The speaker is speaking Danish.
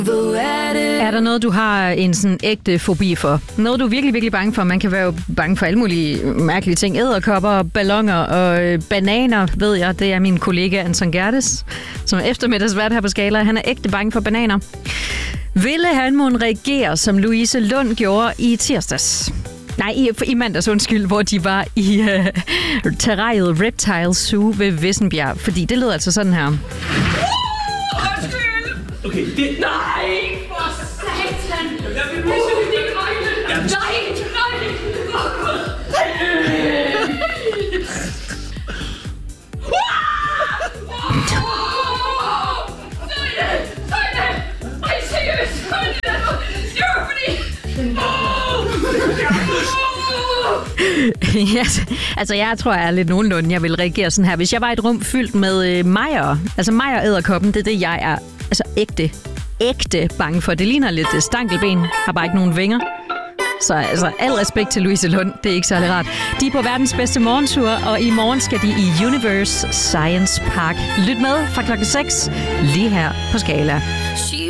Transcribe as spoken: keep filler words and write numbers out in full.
Er der noget, du har en sådan ægte fobi for? Noget, du er virkelig, virkelig bange for? Man kan være bange for alle mulige mærkelige ting. Edderkopper, balloner og bananer, ved jeg. Det er min kollega Anton Gerdes, som er eftermiddagsvært her på Skala. Han er ægte bange for bananer. Ville han må reagere, som Louise Lund gjorde i tirsdags? Nej, i, i mandags, undskyld, hvor de var i uh, terrariet Reptile Zoo ved Vissenbjerg. Fordi det lød altså sådan her. Uh, undskyld! Okay, det... Nej, for satan! Jeg vil misse det, det er nej, nej! Ej, seriøst! Det var fordi... Yes. Altså, jeg tror, jeg er lidt nogenlunde, jeg vil reagere sådan her. Hvis jeg var i et rum fyldt med øh, mejer, altså mejer-edderkoppen, det er det, jeg er altså ægte, ægte bange for. Det ligner lidt øh, stankelben, har bare ikke nogen vinger. Så altså, al respekt til Louise Lund, det er ikke særlig rart. De er på verdens bedste morgentur, og i morgen skal de i Universe Science Park. Lyt med fra klokken seks, lige her på Skala.